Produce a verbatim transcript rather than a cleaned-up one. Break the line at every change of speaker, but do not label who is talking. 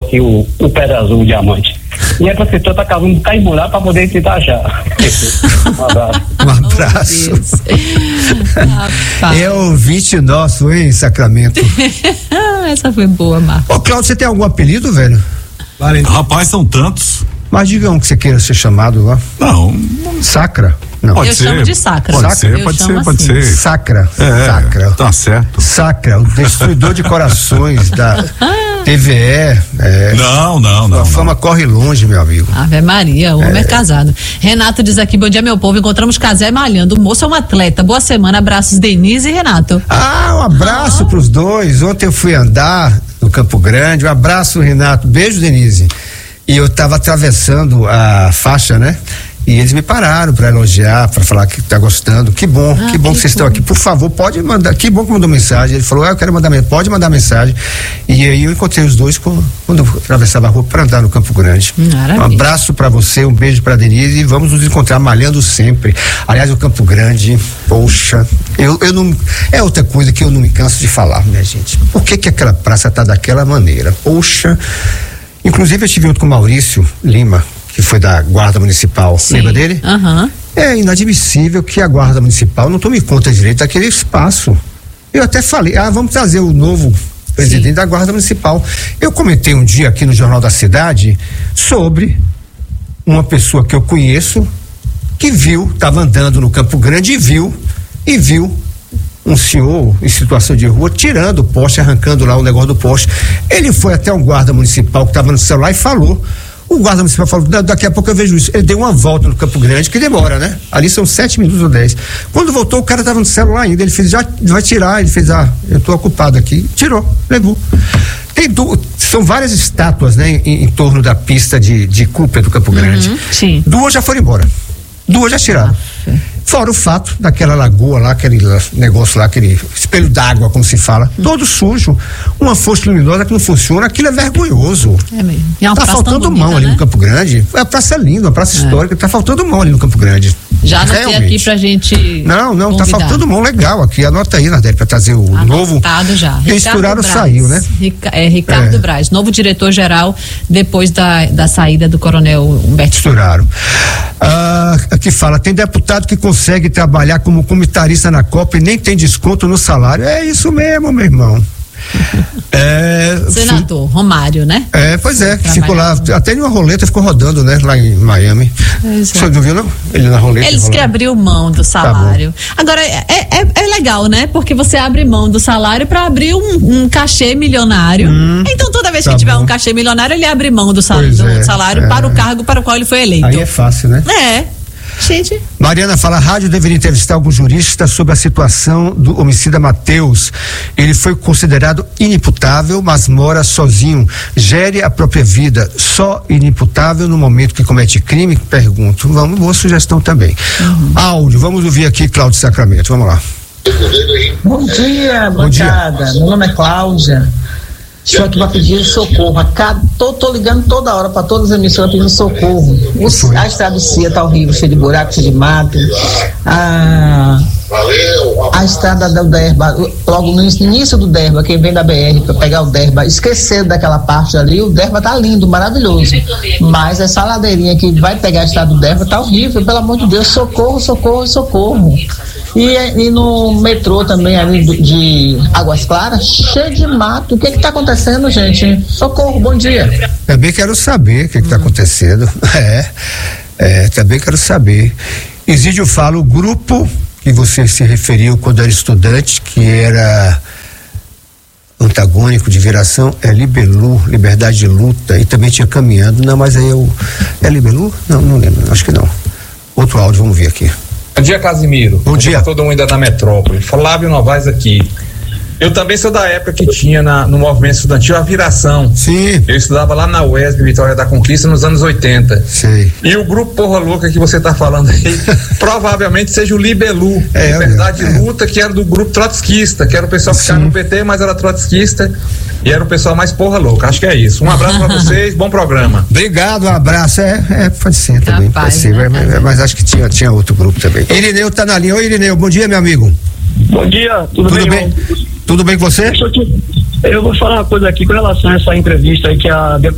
aqui o, o pedra azul, o diamante. E é pra ser tanta casa, um caimburar pra poder tentar achar. Um abraço.
Um abraço. É ouvinte nosso, hein, Sacramento?
Essa foi boa, Marcos.
Ô, Cláudio, você tem algum apelido, velho?
Rapaz, são tantos.
Mas diga um que você queira ser chamado lá.
Não.
Sacra? Não.
Pode
eu
ser.
chamo de Sacra.
Pode
Sacra.
ser,
Eu
pode
chamo
ser, pode
assim.
ser.
Sacra.
É,
Sacra.
tá certo.
Sacra, o destruidor de corações da T V E. É,
não, não, não.
A fama
não.
corre longe, meu amigo.
Ave Maria, o homem é. é casado. Renato diz aqui, bom dia, meu povo, encontramos Casé malhando, o moço é um atleta, boa semana, abraços Denise e Renato.
Ah, um abraço ah. pros dois, ontem eu fui andar no Campo Grande, um abraço, Renato, beijo, Denise. E eu tava atravessando a faixa, né? E eles me pararam para elogiar, para falar que tá gostando. Que bom, ah, que bom que, que vocês estão aqui. Por favor, pode mandar. Que bom que mandou mensagem. Ele falou, ah, eu quero mandar mensagem. Pode mandar mensagem. E aí eu encontrei os dois quando eu atravessava a rua para andar no Campo Grande.
Maravilha.
Um abraço para você, um beijo para Denise e vamos nos encontrar malhando sempre. Aliás, o Campo Grande, poxa, eu, eu não. É outra coisa que eu não me canso de falar, minha gente. Por que que aquela praça tá daquela maneira? Poxa. Inclusive eu estive junto com o Maurício Lima, que foi da Guarda Municipal. Sim. Lembra dele?
Uhum.
É inadmissível que a Guarda Municipal não tome conta direito daquele espaço. Eu até falei, ah, vamos trazer o novo presidente Sim. da Guarda Municipal. Eu comentei um dia aqui no Jornal da Cidade sobre uma pessoa que eu conheço que viu, estava andando no Campo Grande e viu, e viu um senhor em situação de rua tirando o poste, arrancando lá o negócio do poste. Ele foi até um guarda municipal que estava no celular e falou. O guarda municipal falou, daqui a pouco eu vejo isso. Ele deu uma volta no Campo Grande, que demora, né? Ali são sete minutos ou dez. Quando voltou, o cara estava no celular ainda. Ele fez, já vai tirar. Ele fez, ah, eu estou ocupado aqui. Tirou, levou. Tem du- são várias estátuas, né? Em, em torno da pista de, de Cooper do Campo Grande.
Uhum, sim.
Duas já foram embora. Duas já tiraram. Ah, fora o fato daquela lagoa lá, aquele negócio lá, aquele espelho d'água, como se fala, hum. todo sujo, uma fonte luminosa que não funciona, aquilo é vergonhoso.
É mesmo. E é uma
tá
praça
faltando
bonita,
mão ali
né?
no Campo Grande. A praça é linda, uma praça é. histórica, tá faltando mão ali no Campo Grande.
Já anotei Realmente. aqui pra gente.
Não, não,
convidar.
Tá faltando mão legal aqui. Anota aí, Nadélia, pra trazer o
Anotado
novo.
já.
Misturaram, saiu, né?
Rica, é, Ricardo é. Braz, novo diretor-geral, depois da, da saída do coronel Humberto.
Misturaram. Ah, aqui fala, tem deputado que consegue trabalhar como comitarista na Copa e nem tem desconto no salário. É isso mesmo, meu irmão. É,
Senador Romário, né?
É, pois é, ficou lá, até em uma roleta ficou rodando, né, lá em Miami. Você é. não viu, não? Ele na roleta.
Eles que abriu mão do salário. Tá Agora, é, é, é legal, né? Porque você abre mão do salário pra abrir um, um cachê milionário. Hum, então, toda vez tá que tiver bom. um cachê milionário, ele abre mão do salário, do é, salário é. para o cargo para o qual ele foi eleito.
Aí é fácil, né?
É. Gente.
Mariana fala, a rádio deveria entrevistar algum jurista sobre a situação do homicida Mateus. Ele foi considerado inimputável, mas mora sozinho, gere a própria vida, só inimputável no momento que comete crime? Pergunto. Vamos, boa sugestão também. Uhum. Áudio, vamos ouvir aqui Cláudio Sacramento, vamos lá.
Bom dia, bancada. Meu nome é Cláudia. Estou aqui para pedir socorro. A cada, tô, tô ligando toda hora para todas as emissoras pedindo socorro. O, a estrada do Cia tá horrível, cheia de buraco, cheia de mato. A, a estrada do Derba, logo no início do Derba, quem vem da B R para pegar o Derba, esqueceu daquela parte ali. O Derba tá lindo, maravilhoso. Mas essa ladeirinha que vai pegar a estrada do Derba tá horrível. Pelo amor de Deus, socorro, socorro, socorro. E, e no metrô também ali de, de Águas Claras, cheio de mato. O que que tá acontecendo, gente? Socorro, bom dia.
Também quero saber o que que tá acontecendo. É, é, também quero saber. Exídio fala, o grupo que você se referiu quando era estudante, que era antagônico de viração, é Libelu, Liberdade de Luta, e também tinha Caminhando. Não, mas aí eu... É Libelu? Não, não lembro, acho que não. Outro áudio, vamos ver aqui.
Bom dia, Casimiro.
Bom dia.
Todo mundo ainda da metrópole. Flávio Novaes aqui. Eu também sou da época que tinha na, no movimento estudantil a viração.
Sim.
Eu estudava lá na U E S B, Vitória da Conquista, nos anos oitenta.
Sim.
E o grupo Porra Louca que você tá falando aí, provavelmente seja o Libelu,
é,
Liberdade
é.
de Luta, que era do grupo trotskista, que era o pessoal que ficava no P T, mas era trotskista. E era o pessoal mais porra louca, acho que é isso. Um abraço pra vocês, bom programa.
Obrigado, um abraço. É, é pode ser também,
Rapaz,
pode ser,
né?
mas, mas acho que tinha, tinha outro grupo também. Irineu tá na linha. Oi, Irineu, bom dia, meu amigo.
Bom dia, tudo,
tudo
bem?
bem? Tudo bem com você?
Eu vou falar uma coisa aqui com relação a essa entrevista aí que a